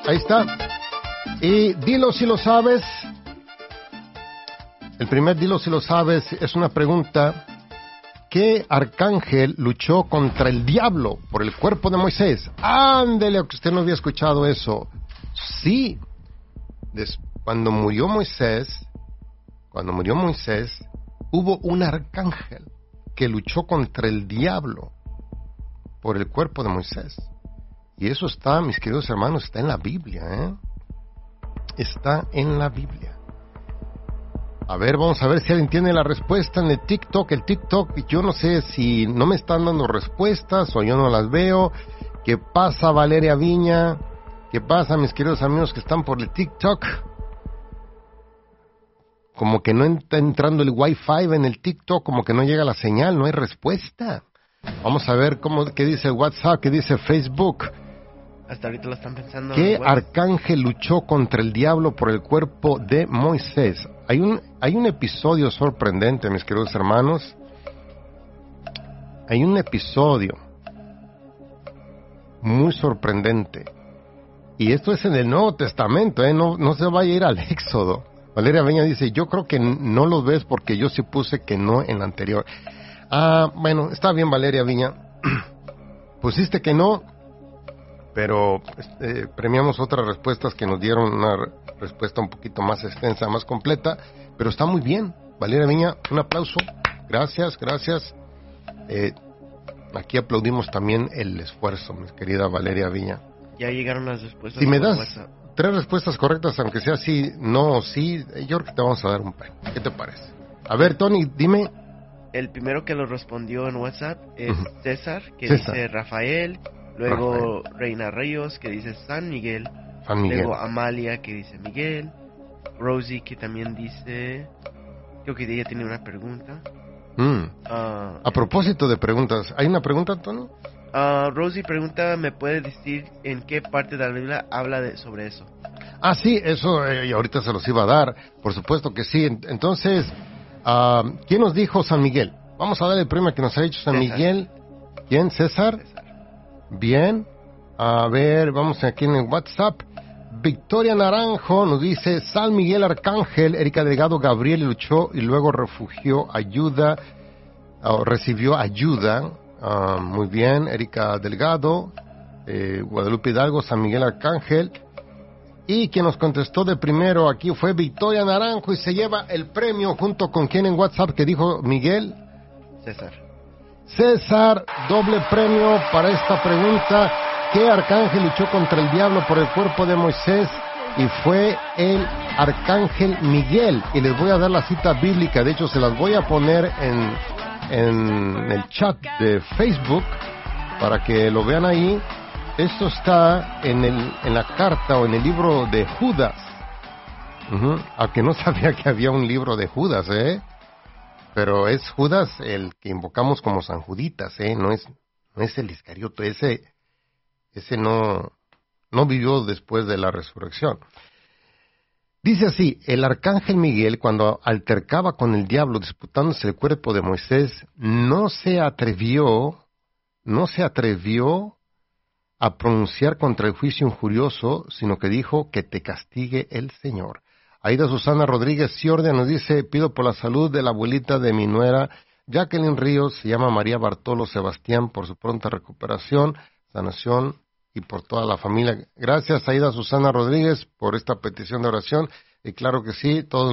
Ahí está. Y dilo si lo sabes. El primer dilo si lo sabes es una pregunta. ¿Qué arcángel luchó contra el diablo por el cuerpo de Moisés? Ándele, que usted no había escuchado eso. Sí. Cuando murió Moisés, hubo un arcángel que luchó contra el diablo por el cuerpo de Moisés. Y eso está, mis queridos hermanos, está en la Biblia, ¿eh? Está en la Biblia. A ver, vamos a ver si alguien tiene la respuesta en el TikTok. El TikTok, yo no sé si no me están dando respuestas o yo no las veo. ¿Qué pasa, Valeria Viña? ¿Qué pasa, mis queridos amigos que están por el TikTok? Como que no está entrando el Wi-Fi en el TikTok, como que no llega la señal, no hay respuesta. Vamos a ver qué dice WhatsApp, qué dice Facebook. Hasta ahorita lo están pensando. ¿Qué arcángel luchó contra el diablo por el cuerpo de Moisés? Hay un episodio sorprendente, mis queridos hermanos. Hay un episodio muy sorprendente. Y esto es en el Nuevo Testamento, ¿eh? No se vaya a ir al Éxodo. Valeria Veña dice, yo creo que no lo ves porque yo sí puse que no en la anterior. Bueno, está bien, Valeria Viña. Pusiste que no, pero premiamos otras respuestas que nos dieron una respuesta un poquito más extensa, más completa, pero está muy bien. Valeria Viña, un aplauso. Gracias. Aquí aplaudimos también el esfuerzo, mi querida Valeria Viña. Ya llegaron las respuestas. Si me das WhatsApp. 3 respuestas correctas, aunque sea sí, no o sí, yo creo que te vamos a dar un premio. ¿Qué te parece? A ver, Tony, dime. El primero que lo respondió en WhatsApp es César, que dice Rafael. Luego Reina Ríos, que dice San Miguel. Luego Amalia, que dice Miguel. Rosie, que también dice... Creo que ella tiene una pregunta. A propósito de preguntas, ¿hay una pregunta, Tony? Rosie pregunta, ¿me puede decir en qué parte de la Biblia habla sobre eso? Sí, eso y ahorita se los iba a dar, por supuesto que sí. Entonces, ¿quién nos dijo San Miguel? Vamos a dar el premio que nos ha dicho San Miguel. ¿Quién? ¿César? Bien. A ver, vamos aquí en el WhatsApp. Victoria Naranjo nos dice, San Miguel Arcángel. Erika Delgado, Gabriel luchó y luego recibió ayuda. Muy bien, Erika Delgado, Guadalupe Hidalgo, San Miguel Arcángel. Y quien nos contestó de primero aquí fue Victoria Naranjo y se lleva el premio junto con quien en WhatsApp que dijo Miguel. César, doble premio para esta pregunta. ¿Qué arcángel luchó contra el diablo por el cuerpo de Moisés? Y fue el arcángel Miguel. Y les voy a dar la cita bíblica, de hecho se las voy a poner en el chat de Facebook para que lo vean ahí. Esto está en la carta o en el libro de Judas. Aunque no sabía que había un libro de Judas, pero es Judas el que invocamos como San Juditas, no es el Iscariote. Ese no vivió después de la resurrección. Dice así, el arcángel Miguel, cuando altercaba con el diablo disputándose el cuerpo de Moisés, no se atrevió a pronunciar contra el juicio injurioso, sino que dijo que te castigue el Señor. Aida Susana Rodríguez Ciordia nos dice, pido por la salud de la abuelita de mi nuera, Jacqueline Ríos, se llama María Bartolo Sebastián, por su pronta recuperación, sanación y por toda la familia. Gracias, Aida Susana Rodríguez, por esta petición de oración. Y claro que sí, todos